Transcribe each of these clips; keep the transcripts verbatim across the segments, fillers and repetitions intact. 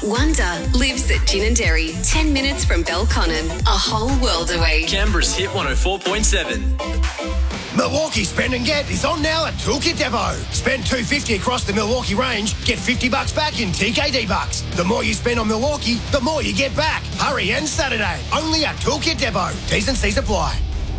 Wonder lives at Gin and Dairy, ten minutes from Belconnen, a whole world away. Canberra's Hit one oh four point seven. Milwaukee Spend and Get is on now at Toolkit Depot. Spend two hundred fifty dollars across the Milwaukee range, get fifty bucks back in T K D bucks. The more you spend on Milwaukee, the more you get back. Hurry and Saturday, only at Toolkit Depot. T's and C's apply.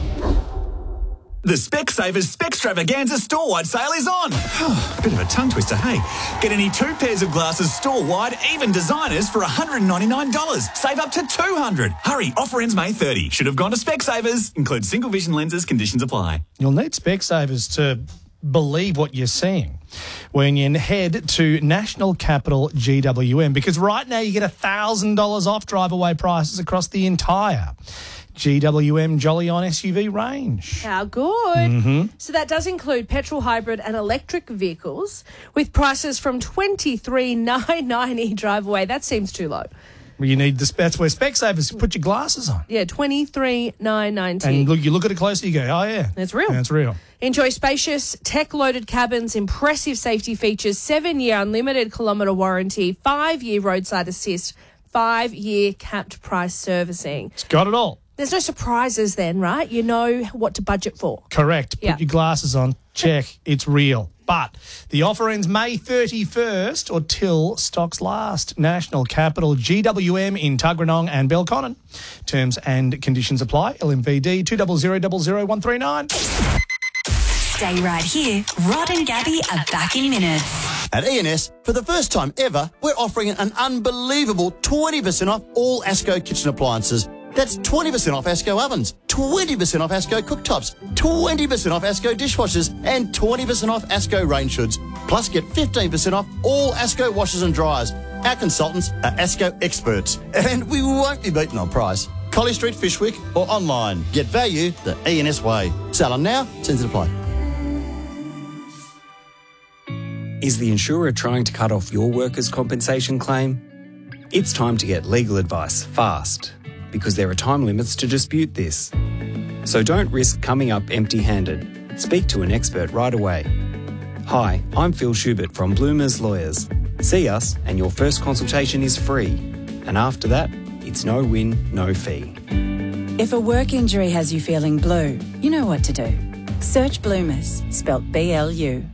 The Specsavers Specstravaganza store-wide sale is on. Bit of a tongue twister, hey? Get any two pairs of glasses store-wide, even designers, for one hundred ninety-nine dollars. Save up to two hundred dollars. Hurry, offer ends May thirtieth. Should have gone to Specsavers. Includes single vision lenses. Conditions apply. You'll need Specsavers to believe what you're seeing when you head to National Capital G W M, because right now you get one thousand dollars off drive-away prices across the entire G W M Jolly On S U V range. How good. Mm-hmm. So that does include petrol, hybrid and electric vehicles with prices from twenty-three thousand nine hundred ninety dollars drive away. That seems too low. Well, you need the, that's where Specsavers put your glasses on. Yeah, twenty-three thousand nine hundred ninety dollars. And look, you look at it closer, you go, oh yeah. That's real. That's real. Enjoy spacious, tech-loaded cabins, impressive safety features, seven-year unlimited kilometre warranty, five-year roadside assist, five-year capped price servicing. It's got it all. There's no surprises then, right? You know what to budget for. Correct. Put Yeah. your glasses on. Check. It's real. But the offer ends May thirty-first or till stocks last. National Capital G W M in Tuggeranong and Belconnen. Terms and conditions apply. L M V D two zero zero zero zero one three nine. Stay right here. Rod and Gabby are back in minutes. At E and S, for the first time ever, we're offering an unbelievable twenty percent off all ASCO kitchen appliances. That's twenty percent off ASCO ovens, twenty percent off ASCO cooktops, twenty percent off ASCO dishwashers, and twenty percent off ASCO range hoods. Plus, get fifteen percent off all ASCO washers and dryers. Our consultants are ASCO experts, and we won't be beaten on price. Collie Street, Fishwick, or online. Get value the E and S way. Sale on now, terms and apply. Is the insurer trying to cut off your workers' compensation claim? It's time to get legal advice fast, because there are time limits to dispute this. So don't risk coming up empty-handed. Speak to an expert right away. Hi, I'm Phil Schubert from Bloomers Lawyers. See us and your first consultation is free. And after that, it's no win, no fee. If a work injury has you feeling blue, you know what to do. Search Bloomers, spelt B L U.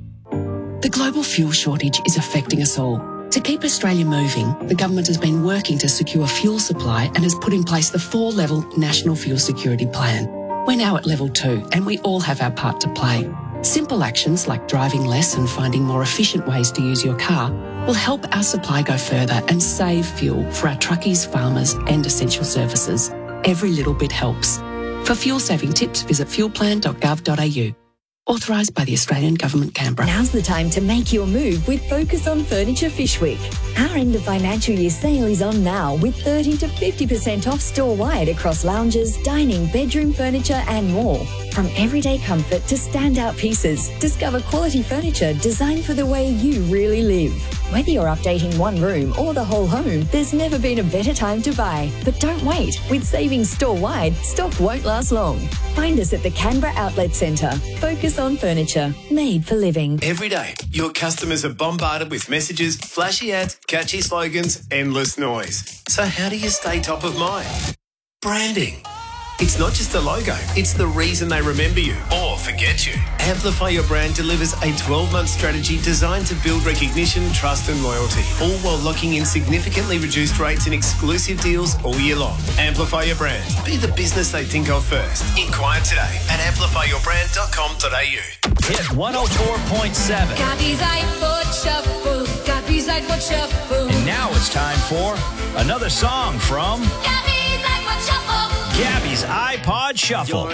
The global fuel shortage is affecting us all. To keep Australia moving, the government has been working to secure fuel supply and has put in place the four-level National Fuel Security Plan. We're now at level two and we all have our part to play. Simple actions like driving less and finding more efficient ways to use your car will help our supply go further and save fuel for our truckies, farmers and essential services. Every little bit helps. For fuel-saving tips, visit fuel plan dot gov dot a u. Authorised by the Australian Government, Canberra. Now's the time to make your move with Focus on Furniture Fishwick. Our end of financial year sale is on now with thirty to fifty percent off store-wide across lounges, dining, bedroom furniture and more. From everyday comfort to standout pieces, discover quality furniture designed for the way you really live. Whether you're updating one room or the whole home, there's never been a better time to buy. But don't wait. With savings store-wide, stock won't last long. Find us at the Canberra Outlet Centre. Focus on Furniture, made for living. Every day, your customers are bombarded with messages, flashy ads, catchy slogans, endless noise. So how do you stay top of mind? Branding. It's not just a logo, it's the reason they remember you or forget you. Amplify Your Brand delivers a twelve-month strategy designed to build recognition, trust and loyalty, all while locking in significantly reduced rates and exclusive deals all year long. Amplify Your Brand. Be the business they think of first. Inquire today at amplify your brand dot com dot a u. Hit one oh four point seven. Gabby's iPod Shuffle. Gabby's iPod Shuffle. And now it's time for another song from Gabby's iPod Shuffle. Gabby's iPod Shuffle.